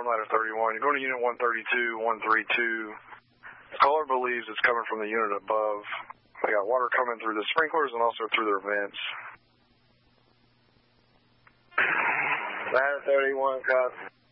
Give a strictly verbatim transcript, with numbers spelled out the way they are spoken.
alarm ladder thirty-one. You're going to unit one thirty-two, one thirty-two. The caller believes it's coming from the unit above. They got water coming through the sprinklers and also through their vents. Ladder thirty-one, copy.